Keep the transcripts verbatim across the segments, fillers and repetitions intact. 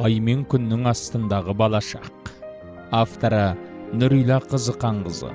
Ай мен күннің астындағы балашақ. Авторы Нұрила Қызықанқызы.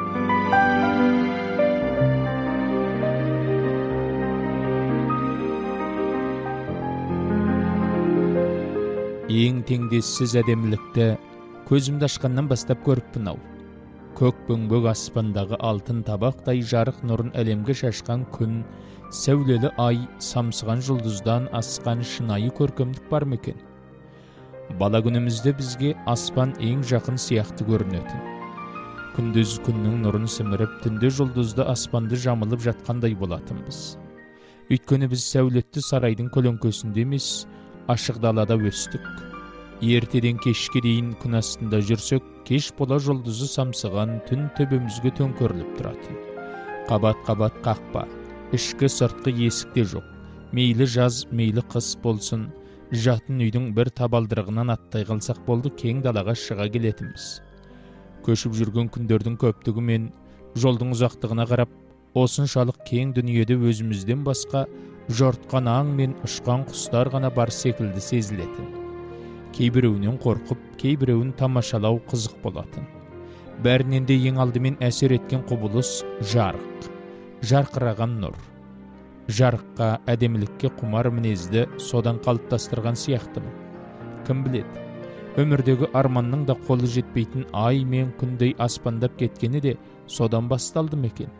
Ең теңдессіз әдемілікті көзімді ашқаннан бастап көріппін ау. Көк бөңбөк аспандағы алтын табақтай жарық нұрын әлемге шашқан күн, сәулелі ай, самсыған жұлдыздан асқан шынайы көркемдік бар ма екен? Бала күнімізде бізге аспан ең жақын сияқты көрінетін. Күндіз күннің нұрын сіміріп, түнде жұлдызды аспанды жамылып жатқандай болатынбыз. Өйткені біз сәулетті сарайдың көлеңкесінде емес, ашық далада өстік. Ертеден кешке дейін күн астында жүрсек, кеш бола жұлдызы самсыған түн төбемізге төңкеріліп тұратын. Қабат-қабат қақпа, ішкі сыртқы есікте жоқ. Мейлі жаз, мейлі қыс болсын, жатын үйдің бір табалдырығынан аттай қалсақ болды, кең далаға шыға келетінбіз. Көшіп жүрген күндердің көптігі мен жолдың ұзақтығына қарап, осыншалық кең дүниеде өзімізден басқа жортқан аң мен ұшқан құстар ғана бар секілді сезілетін. Кейбіреуінен қорқып, кейбіреуін тамашалау қызық болатын. Бәрінен де ең алдымен әсер еткен құбылыс жарық, жарқыраған нұр. Жарыққа, әдемілікке құмар мінезді содан қалыптастырған сияқтымын. Кім біледі, өмірдегі арманның да қолы жетпейтін ай мен күндей аспандап кеткені де содан басталды ма екен?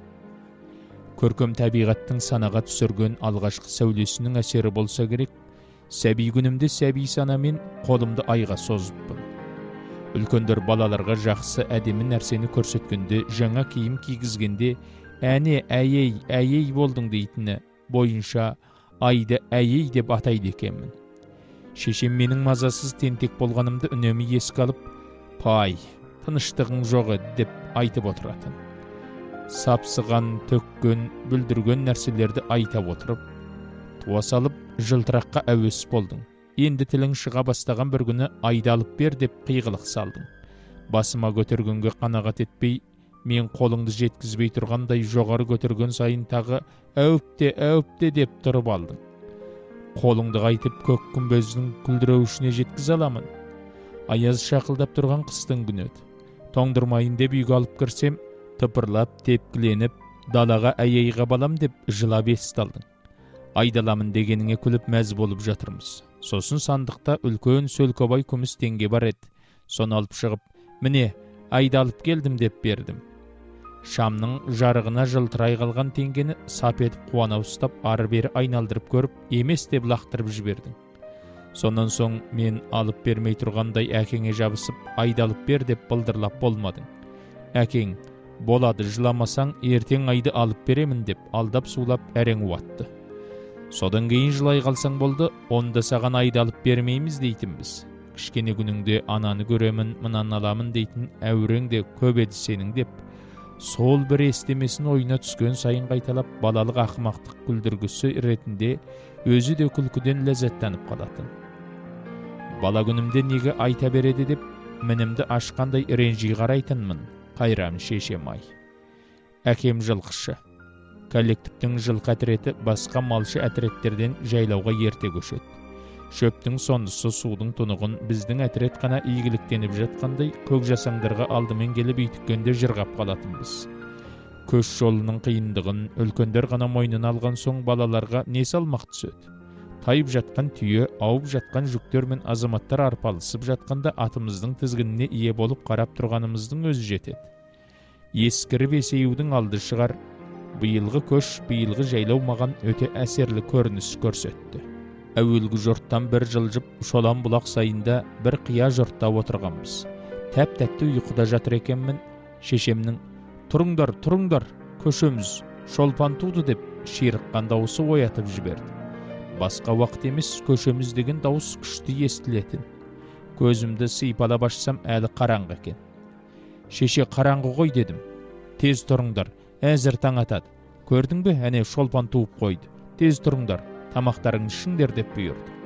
Көркем табиғаттың санаға түсірген алғашқы сәулесінің әсері болса керек, сәби күнімде сәби санамен қолымды айға созыппын. Үлкендер балаларға жақсы әдемі нәрсені көрсеткенде, жаңа киім кигізгенде, әне әйей, әйей болдың дейтіні бойынша айды әйей деп атайды екенмін. Шешем менің мазасыз тентек болғанымды үнемі еске алып, пай, тыныштығың жоғы деп айтып отыратын. Сапсыған, төккен, бүлдірген нәрселерді айта отырып, туа салып жылтыраққа әуес болдың. Енді тілің шыға бастаған бір күні айды алып бер деп қиғылық салдың. Басыма көтергенге қанағат етпей, мен қолыңды жеткізбей тұрғандай жоғары көтерген сайын тағы әупте, әупте деп тұрып алдың. Қолыңды қайтып көк күмбездің күлдіреуішіне жеткіз аламын. Аяз шақылдап тұрған қыстың күні еді. Тоңдырмайын деп үйге алып кірсем, тыпырлап, тепкіленіп, далаға әйейға балам деп жылап есталдың. Айдаламын дегеніңе күліп мәз болып жатырмыз. Сосын сандықта үлкен сөлкобай күміс теңге бар еді. Соны алып шығып, міне, айды алып келдім деп бердім. Шамның жарығына жылтырай қалған теңгені сап етіп қуана ұстап, ары-бері айналдырып көріп, емес деп лақтырып жібердің. Сонан соң мен алып бермей тұрғандай әкеңе жабысып, айды алып бер деп былдырлап болмадың. Әкең, болады жыламасаң, ертең айды алып беремін деп алдап сулап әрең уатты. Содан кейін жылай қалсаң болды, онда саған айды алып бермейміз дейтінбіз. Кішкене күніңде ананы көремін, мынаны аламын дейтін әурең де көп еді сенің деп, сол бір естемесін ойына түскен сайын қайталап, балалық ақымақтық күлдіргісі ретінде өзі де күлкіден ләззаттанып қалатын. Бала күнімде неге айта береді деп, мінімді ашқандай ренжи қарайтынмын, қайрам шешем ай. Әкем жылқышы. Коллективтің жылқы әтіреті басқа малшы әтіреттерден жайлауға ерте көшеді. Шөптің сондысы судың тұнығын біздің әтірет қана игіліктеніп жатқандай, көк жасаңдарға алдымен келіп үйтіккенде жырғап қалатынбыз. Көш жолының қиындығын үлкендер ғана мойнын алған соң балаларға не салмақ түседі? Тайып жатқан түйе, ауып жатқан жүктер мен азаматтар арпалысып жатқанда атымыздың тізгініне ие болып қарап тұрғанымыздың өзі жетеді. Ескіріп есеюдің алды шығар, биылғы көш, биылғы жайлау маған өте әсерлі көрініс көрсетті. Әуелгі жұрттан бір жылжып, шолан бұлақ сайында бір қия жұртта отырғанбыз. Тәп-тәтті ұйқыда жатыр екенмін, шешемнің «Тұрыңдар, тұрыңдар, көшеміз, шолпан туды» деп ширыққан дауысы оятып жіберді. Басқа уақыт емес, көшеміз деген дауыс күшті естілетін. Көзімді сипалап ашсам, әлі қараңғы екен. Шеше, қараңғы ғой дедім. Тез тұрыңдар, әзір таң атады. Көрдің бе, әне шолпан туып қойды. Тез тұрыңдар, тамақтарың ішіңдер деп бұйырды.